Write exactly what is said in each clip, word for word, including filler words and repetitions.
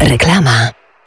Reklama.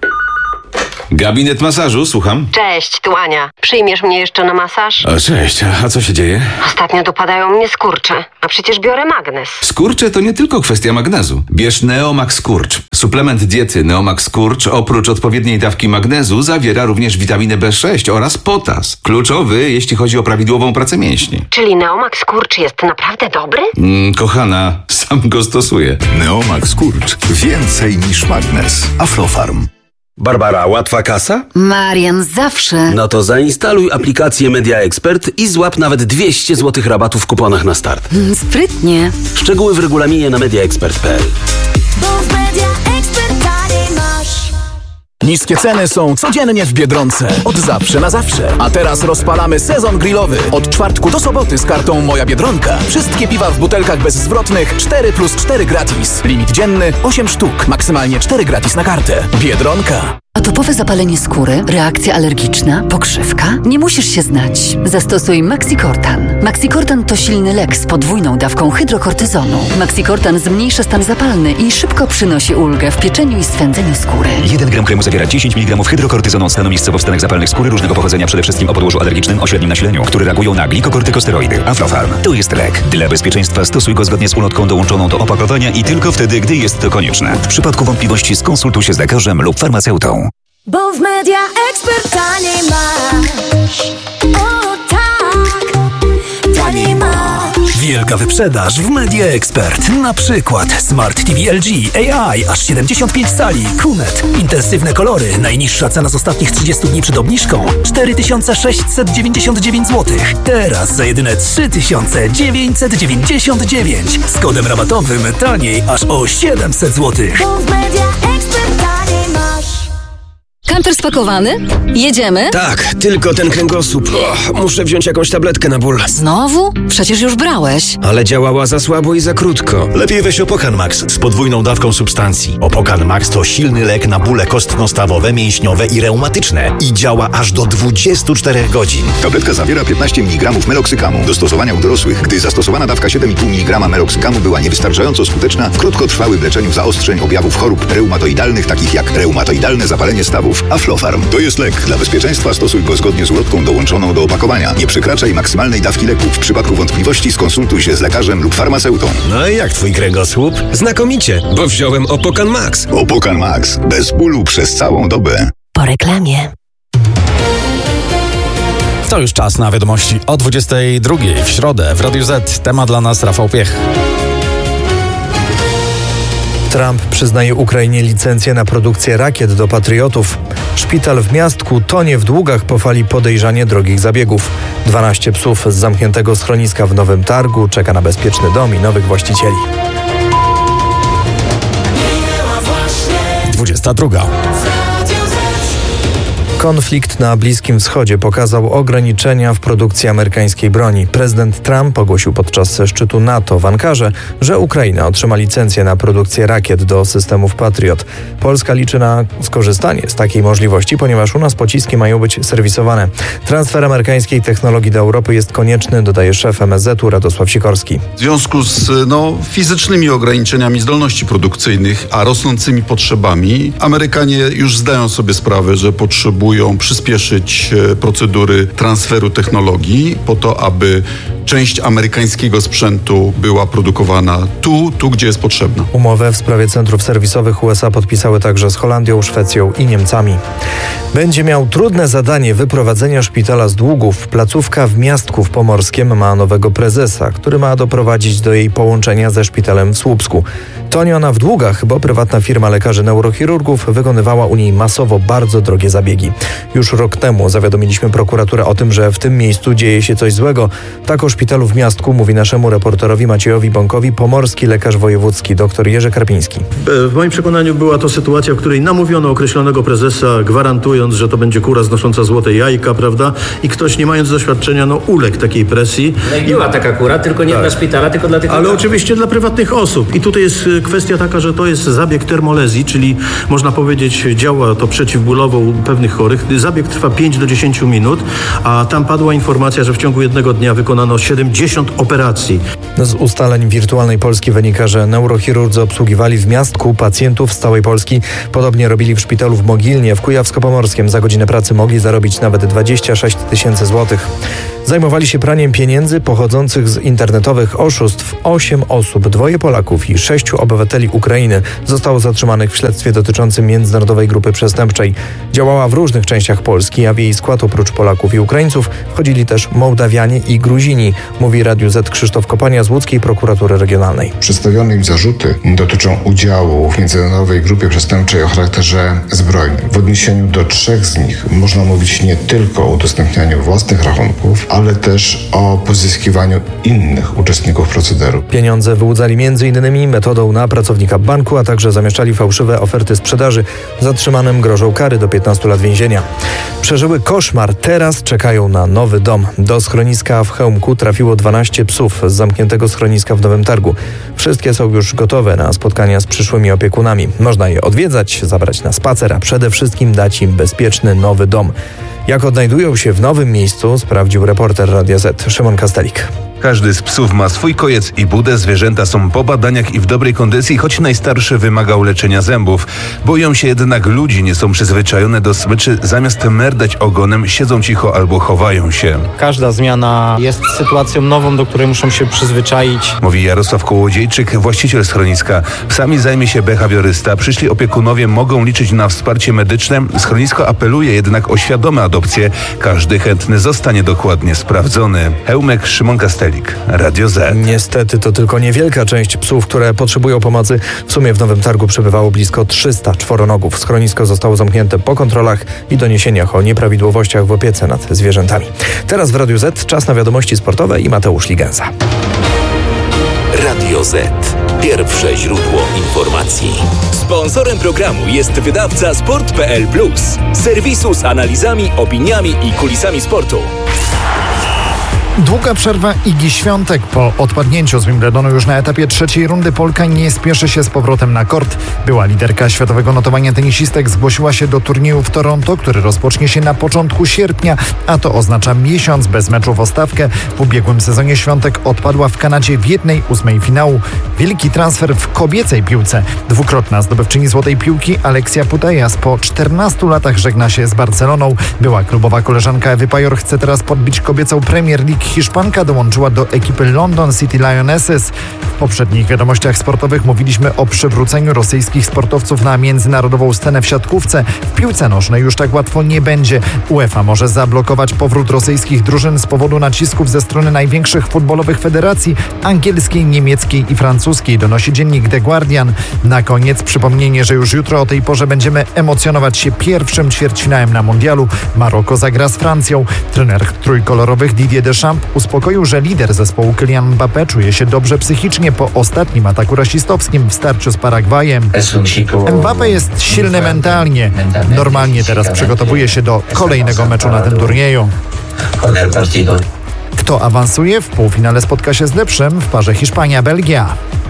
Gabinet masażu, słucham. Cześć, tu Ania. Przyjmiesz mnie jeszcze na masaż? O, cześć, a co się dzieje? Ostatnio dopadają mnie skurcze, a przecież biorę magnes. Skurcze to nie tylko kwestia magnezu. Bierz Neomax Skurcz. Suplement diety Neomax Skurcz oprócz odpowiedniej dawki magnezu zawiera również witaminę B sześć oraz potas. Kluczowy, jeśli chodzi o prawidłową pracę mięśni. Czyli Neomax Skurcz jest naprawdę dobry? Mm, kochana, sam go stosuję. Neomax Skurcz. Więcej niż magnes. Aflofarm. Barbara, łatwa kasa? Marian, zawsze. No to zainstaluj aplikację Media Expert i złap nawet dwieście złotych rabatu w kuponach na start. Mm, sprytnie. Szczegóły w regulaminie na mediaexpert kropka p l. Bo w Media Expert taniej masz. Niskie ceny są codziennie w Biedronce. Od zawsze na zawsze. A teraz rozpalamy sezon grillowy. Od czwartku do soboty z kartą Moja Biedronka. Wszystkie piwa w butelkach bezzwrotnych cztery plus cztery gratis. Limit dzienny osiem sztuk. Maksymalnie cztery gratis na kartę. Biedronka. Atopowe zapalenie skóry, reakcja alergiczna, pokrzywka? Nie musisz się znać. Zastosuj Maxicortan. Maxicortan to silny lek z podwójną dawką hydrokortyzonu. Maxicortan zmniejsza stan zapalny i szybko przynosi ulgę w pieczeniu i swędzeniu skóry. jeden gram kremu zawiera dziesięć miligramów hydrokortyzonu od stanu miejscowo w stanach zapalnych skóry różnego pochodzenia, przede wszystkim o podłożu alergicznym o średnim nasileniu, które reagują na glikokortykosteroidy. Aflofarm to jest lek. Dla bezpieczeństwa stosuj go zgodnie z ulotką dołączoną do opakowania i tylko wtedy, gdy jest to konieczne. W przypadku wątpliwości skonsultuj się z lekarzem lub farmaceutą. Bo w Media Expert taniej masz. O tak, taniej masz. Wielka wyprzedaż w Media Expert. Na przykład Smart T V L G A I aż siedemdziesiąt pięć cali. Kunet. Intensywne kolory. Najniższa cena z ostatnich trzydziestu dni przed obniżką. cztery tysiące sześćset dziewięćdziesiąt dziewięć złotych. Teraz za jedyne trzy tysiące dziewięćset dziewięćdziesiąt dziewięć. Z kodem rabatowym taniej aż o siedemset złotych. Bo w Media Expert taniej masz. Kamper spakowany? Jedziemy? Tak, tylko ten kręgosłup. O, muszę wziąć jakąś tabletkę na ból. Znowu? Przecież już brałeś. Ale działała za słabo i za krótko. Lepiej weź Opokan Max z podwójną dawką substancji. Opokan Max to silny lek na bóle kostno-stawowe, mięśniowe i reumatyczne. I działa aż do dwudziestu czterech godzin. Tabletka zawiera piętnaście miligramów meloksykamu. Do stosowania u dorosłych, gdy zastosowana dawka siedem i pół miligrama meloksykamu była niewystarczająco skuteczna w krótkotrwałym leczeniu zaostrzeń objawów chorób reumatoidalnych, takich jak reumatoidalne zapalenie stawów. Aflofarm to jest lek. Dla bezpieczeństwa stosuj go zgodnie z ulotką dołączoną do opakowania. Nie przekraczaj maksymalnej dawki leku. W przypadku wątpliwości skonsultuj się z lekarzem lub farmaceutą. No i jak twój kręgosłup? Znakomicie, bo wziąłem Opokan Max. Opokan Max. Bez bólu przez całą dobę. Po reklamie. To już czas na wiadomości o dwudziestej drugiej w środę w Radiu Z. Temat dla nas Rafał Piech. Trump przyznaje Ukrainie licencję na produkcję rakiet do patriotów. Szpital w Miastku tonie w długach po fali podejrzanie drogich zabiegów. dwanaście psów z zamkniętego schroniska w Nowym Targu czeka na bezpieczny dom i nowych właścicieli. dwudziesta druga. Konflikt na Bliskim Wschodzie pokazał ograniczenia w produkcji amerykańskiej broni. Prezydent Trump ogłosił podczas szczytu NATO w Ankarze, że Ukraina otrzyma licencję na produkcję rakiet do systemów Patriot. Polska liczy na skorzystanie z takiej możliwości, ponieważ u nas pociski mają być serwisowane. Transfer amerykańskiej technologii do Europy jest konieczny, dodaje szef M S Z u Radosław Sikorski. W związku z no, fizycznymi ograniczeniami zdolności produkcyjnych, a rosnącymi potrzebami, Amerykanie już zdają sobie sprawę, że potrzebują przyspieszyć procedury transferu technologii po to, aby część amerykańskiego sprzętu była produkowana tu, tu, gdzie jest potrzebna. Umowę w sprawie centrów serwisowych U S A podpisały także z Holandią, Szwecją i Niemcami. Będzie miał trudne zadanie wyprowadzenia szpitala z długów. Placówka w Miastku w Pomorskiem ma nowego prezesa, który ma doprowadzić do jej połączenia ze szpitalem w Słupsku. Tonie ona w długach, bo prywatna firma lekarzy neurochirurgów wykonywała u niej masowo bardzo drogie zabiegi. Już rok temu zawiadomiliśmy prokuraturę o tym, że w tym miejscu dzieje się coś złego. Tak o szpitalu w Miastku mówi naszemu reporterowi Maciejowi Bąkowi pomorski lekarz wojewódzki dr Jerzy Karpiński. W moim przekonaniu była to sytuacja, w której namówiono określonego prezesa, gwarantując, że to będzie kura znosząca złote jajka, prawda? I ktoś, nie mając doświadczenia, no uległ takiej presji. No i była taka kura, tylko nie tak. dla szpitala, tylko dla tych... Ale oczywiście dla prywatnych osób. I tutaj jest kwestia taka, że to jest zabieg termolezji, czyli można powiedzieć działa to przeciwbólowo u pewnych chorych. Zabieg trwa pięć do dziesięciu minut, a tam padła informacja, że w ciągu jednego dnia wykonano siedemdziesiąt operacji. Z ustaleń Wirtualnej Polski wynika, że neurochirurdzy obsługiwali w Miastku pacjentów z całej Polski. Podobnie robili w szpitalu w Mogilnie w Kujawsko-Pomorskiem. Za godzinę pracy mogli zarobić nawet dwadzieścia sześć tysięcy złotych. Zajmowali się praniem pieniędzy pochodzących z internetowych oszustw. Osiem osób, dwoje Polaków i sześciu obywateli Ukrainy zostało zatrzymanych w śledztwie dotyczącym międzynarodowej grupy przestępczej. Działała w różnych częściach Polski, a w jej skład oprócz Polaków i Ukraińców wchodzili też Mołdawianie i Gruzini, mówi Radiu Z Krzysztof Kopania z łódzkiej prokuratury regionalnej. Przedstawione im zarzuty dotyczą udziału w międzynarodowej grupie przestępczej o charakterze zbrojnym. W odniesieniu do trzech z nich można mówić nie tylko o udostępnianiu własnych rachunków, ale też o pozyskiwaniu innych uczestników procederu. Pieniądze wyłudzali między innymi metodą na pracownika banku, a także zamieszczali fałszywe oferty sprzedaży. Zatrzymanym grożą kary do piętnastu lat więzienia. Przeżyły koszmar, teraz czekają na nowy dom. Do schroniska w Chełmku trafiło dwanaście psów z zamkniętego schroniska w Nowym Targu. Wszystkie są już gotowe na spotkania z przyszłymi opiekunami. Można je odwiedzać, zabrać na spacer, a przede wszystkim dać im bezpieczny nowy dom. Jak odnajdują się w nowym miejscu, sprawdził reporter Radia Z Szymon Kastelik. Każdy z psów ma swój kojec i budę, zwierzęta są po badaniach i w dobrej kondycji, choć najstarszy wymagał leczenia zębów. Boją się jednak ludzi, nie są przyzwyczajone do smyczy, zamiast merdać ogonem siedzą cicho albo chowają się. Każda zmiana jest sytuacją nową, do której muszą się przyzwyczaić. Mówi Jarosław Kołodziejczyk, właściciel schroniska. Psami zajmie się behawiorysta. Przyszli opiekunowie mogą liczyć na wsparcie medyczne. Schronisko apeluje jednak o świadome adopcje. Każdy chętny zostanie dokładnie sprawdzony. Chełmek, Szymon Kastelik. Radio Z. Niestety to tylko niewielka część psów, które potrzebują pomocy. W sumie w Nowym Targu przebywało blisko trzysta czworonogów. Schronisko zostało zamknięte po kontrolach i doniesieniach o nieprawidłowościach w opiece nad zwierzętami. Teraz w Radiu Z czas na wiadomości sportowe i Mateusz Ligenza. Radio Z. Pierwsze źródło informacji. Sponsorem programu jest wydawca sport kropka p l plus. Serwisu z analizami, opiniami i kulisami sportu. Długa przerwa Igi Świątek. Po odpadnięciu z Wimbledonu już na etapie trzeciej rundy Polka nie spieszy się z powrotem na kort. Była liderka światowego notowania tenisistek zgłosiła się do turnieju w Toronto, który rozpocznie się na początku sierpnia, a to oznacza miesiąc bez meczów o stawkę. W ubiegłym sezonie Świątek odpadła w Kanadzie w jednej ósmej finału. Wielki transfer w kobiecej piłce. Dwukrotna zdobywczyni złotej piłki Alexia Putellas po czternastu latach żegna się z Barceloną. Była klubowa koleżanka Ewy Pajor chce teraz podbić kobiecą Premier League. Hiszpanka dołączyła do ekipy London City Lionesses. W poprzednich wiadomościach sportowych mówiliśmy o przywróceniu rosyjskich sportowców na międzynarodową scenę w siatkówce. W piłce nożnej już tak łatwo nie będzie. UEFA może zablokować powrót rosyjskich drużyn z powodu nacisków ze strony największych futbolowych federacji angielskiej, niemieckiej i francuskiej, donosi dziennik The Guardian. Na koniec przypomnienie, że już jutro o tej porze będziemy emocjonować się pierwszym ćwierćfinałem na mundialu. Maroko zagra z Francją. Trener trójkolorowych Didier Deschamps uspokoił, że lider zespołu Kylian Mbappé czuje się dobrze psychicznie po ostatnim ataku rasistowskim w starciu z Paragwajem. Mbappé jest silny mentalnie. Normalnie teraz przygotowuje się do kolejnego meczu na tym turnieju. Kto awansuje? W półfinale spotka się z lepszym w parze Hiszpania-Belgia.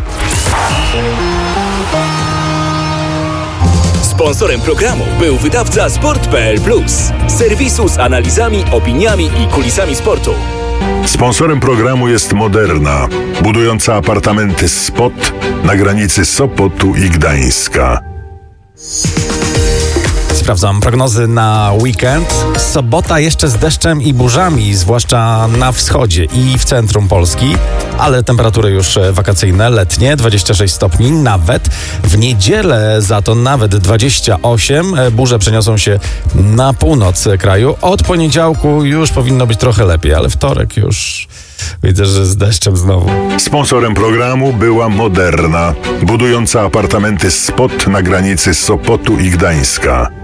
Sponsorem programu był wydawca sport kropka p l plus. Serwisu z analizami, opiniami i kulisami sportu. Sponsorem programu jest Moderna, budująca apartamenty Spot na granicy Sopotu i Gdańska. Sprawdzam prognozy na weekend. Sobota jeszcze z deszczem i burzami, zwłaszcza na wschodzie i w centrum Polski, ale temperatury już wakacyjne, letnie, dwadzieścia sześć stopni nawet. W niedzielę za to nawet dwadzieścia osiem. Burze przeniosą się na północ kraju. Od poniedziałku już powinno być trochę lepiej, ale wtorek już widzę, że z deszczem znowu. Sponsorem programu była Moderna, budująca apartamenty Spot na granicy Sopotu i Gdańska.